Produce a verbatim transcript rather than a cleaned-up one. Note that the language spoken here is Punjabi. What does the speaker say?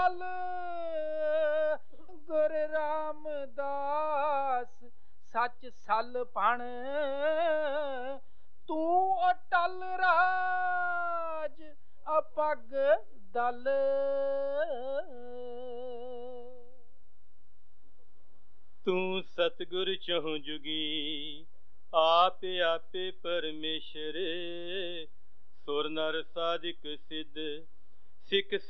ਦਲ ਗੁਰ ਰਾਮਦਾਸ ਸੱਚ ਸਲ ਭਣ ਤੂੰ ਅਟਲ ਰਾਜ ਅਪੱਗ ਦਲ। ਤੂੰ ਸਤਿਗੁਰ ਚਹੁ ਜੁਗੀ ਆਪੇ ਆਪੇ ਪਰਮੇਸ਼ਰ ਸੁਰ ਨਰ ਸਾਧਿਕ ਸਿੱਧ ਸਿੱਖ